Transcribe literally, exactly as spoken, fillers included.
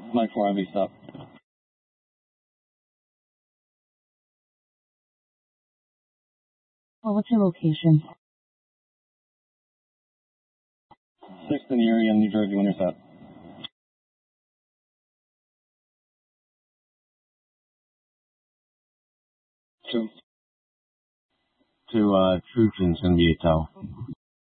Mike four, Ivy, stop. Well, what's your location? sixth in Erie in New Jersey when you're set. Two. To, uh, Truchin's gonna be a tow.